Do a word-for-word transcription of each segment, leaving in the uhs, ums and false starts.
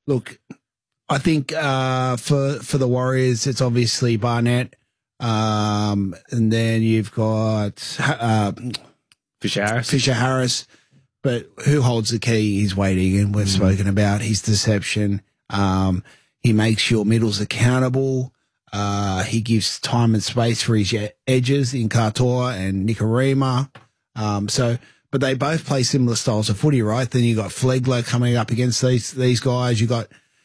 look, I think uh, for for the Warriors, it's obviously Barnett, um, and then you've got uh, Fisher Harris. Fisher Harris, but who holds the key is Wade Egan. We've mm. spoken about his deception. Um, he makes your middles accountable. Uh, he gives time and space for his edges in Katoa and Nikorima. Um, so, but they both play similar styles of footy, right? Then you got Flegler coming up against these these guys. You got.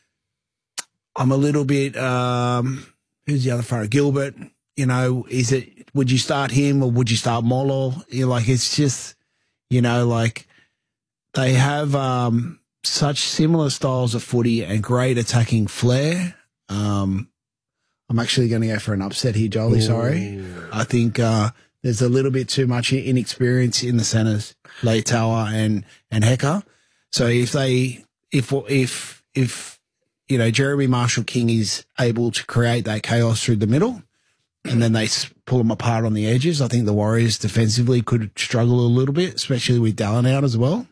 I'm a little bit. Um, who's the other front? Gilbert. You know, is it? Would you start him or would you start Molo? You're like, it's just, you know, like they have um, such similar styles of footy and great attacking flair. Um, I'm actually going to go for an upset here, Jolie. Sorry. I think uh, there's a little bit too much inexperience in the centres, Leitao and and Hecker. So if they, if if if you know Jeremy Marshall King is able to create that chaos through the middle, and then they pull them apart on the edges, I think the Warriors defensively could struggle a little bit, especially with Dallin out as well.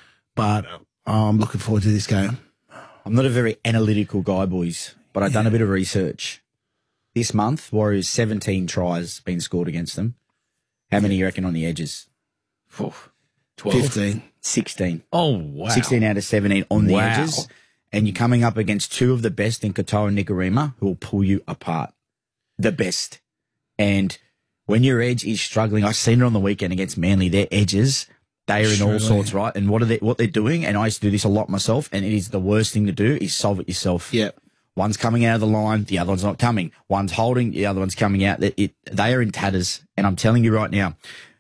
But I'm looking forward to this game. I'm not a very analytical guy, boys, but I've yeah. done a bit of research. This month, Warriors, seventeen tries been scored against them. How many you reckon on the edges? twelve. fifteen. sixteen. Oh, wow. sixteen out of seventeen on the wow. edges. And you're coming up against two of the best in Katoa and Nikorima who will pull you apart. The best. And when your edge is struggling, I've seen it on the weekend against Manly, their edges, they are in all sorts, right? And what are they, what they're doing, and I used to do this a lot myself, and it is the worst thing to do, is solve it yourself. Yeah. One's coming out of the line, the other one's not coming. One's holding, the other one's coming out. It, it, they are in tatters. And I'm telling you right now,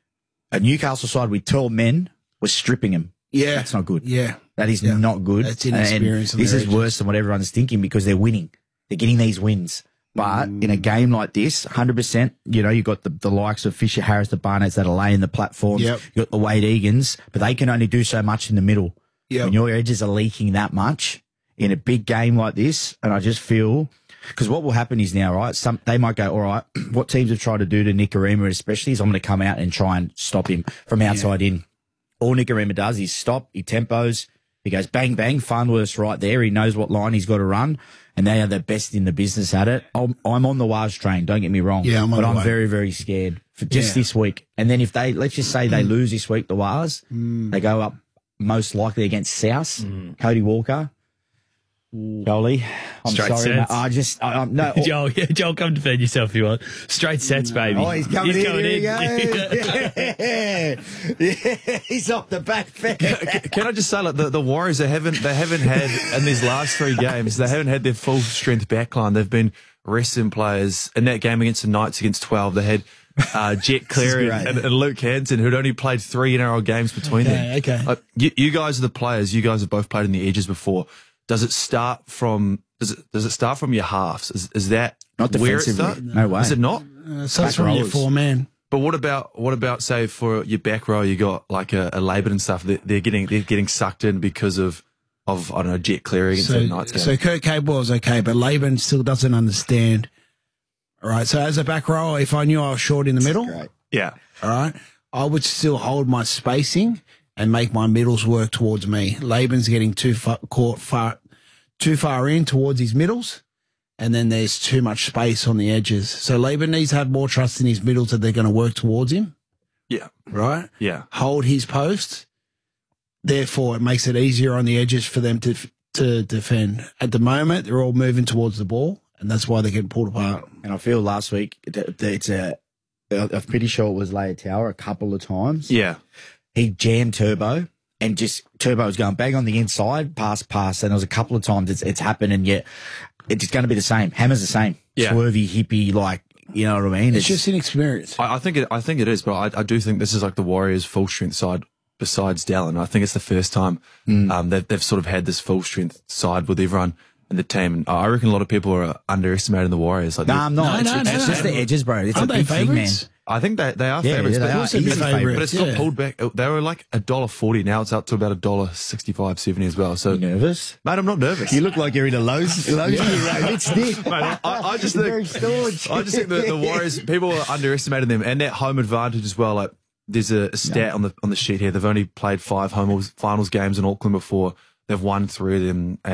a Newcastle side with twelve men was stripping them. Yeah. That's not good. Yeah. That is yeah. not good. That's inexperience. And this is edges. worse than what everyone's thinking because they're winning. They're getting these wins. But mm. in a game like this, one hundred percent, you know, you've got the, the likes of Fisher Harris, the Barnetts that are laying the platforms. Yep. You've got the Wade Egans, but they can only do so much in the middle. Yep. When your edges are leaking that much in a big game like this, and I just feel... Because what will happen is now, right, some they might go, all right, what teams have tried to do to Nikorima especially is I'm going to come out and try and stop him from outside yeah. in. All Nikorima does is stop, he tempos, he goes bang, bang, Farnworth's right there, he knows what line he's got to run, and they are the best in the business at it. I'm, I'm on the Waz train, don't get me wrong, yeah, I'm but I'm way. very, very scared for just yeah. this week. And then if they, let's just say they lose this week, the Waz, mm. they go up most likely against South, mm. Cody Walker, Jolie, I'm Straight sorry, sets. mate. I just, I, I'm, no. Joel, yeah, Joel, come defend yourself if you want. Straight sets, baby. Oh, he's coming he's in. Coming Here in. he goes. yeah. yeah. He's off the back fence. Can, can I just say, like, the, the Warriors, they haven't, they haven't had, in these last three games, they haven't had their full strength backline. They've been resting players. In that game against the Knights against twelve, they had uh, Jet Cleary and, and Luke Hanson, who'd only played three N R L games between okay, them. Okay, uh, you, you guys are the players. You guys have both played in the edges before. Does it start from does it does it start from your halves? Is is that not where it defensively? starts? No way. Is it not? Uh, so it's from your four man. But what about what about say for your back row? You got like a, a Laban and stuff. They're, they're getting they're getting sucked in because of of I don't know Jet Cleary against so, the Knights game. So Kurt Cabell's okay, but Laban still doesn't understand. All right. So as a back row, if I knew I was short in the middle, yeah. All right, I would still hold my spacing and make my middles work towards me. Laban's getting too far, caught far, too far in towards his middles, and then there's too much space on the edges. So Laban needs to have more trust in his middles that they're going to work towards him. Yeah. Right? Yeah. Hold his post. Therefore, it makes it easier on the edges for them to to defend. At the moment, they're all moving towards the ball, and that's why they get pulled apart. And I feel last week, it's a, I'm pretty sure it was Leia Tower a couple of times. Yeah. He jammed Turbo and just Turbo was going bang on the inside, pass, pass. And there was a couple of times it's, it's happened, and yet it's going to be the same. Hammer's the same. Yeah. Swervy, hippie, like, you know what I mean? It's, It's, just inexperience. I, I think it. I think it is, but I, I do think this is like the Warriors' full strength side besides Dallin. I think it's the first time Mm. um, they've they've sort of had this full strength side with everyone in the team. And I reckon a lot of people are underestimating the Warriors. Like no, I'm not. No, it's no, it's no, just no. the edges, bro. It's Aren't a they big thing, man. favourites? I think they they are Yeah, favourites, yeah, but, they are also easy but, favourites, but it's got yeah. pulled back. They were like a dollar forty. Now it's up to about a dollar sixty-five, seventy as well. So, You nervous? mate, I'm not nervous. You look like you're in a Lowe's. Lowe's yeah. It's Nick. Mate, I, I just Very think staunch. I just think that the Warriors, people are underestimating them, and that home advantage as well. Like, there's a, a stat No. on the on the sheet here. They've only played five home finals games in Auckland before. They've won three of them.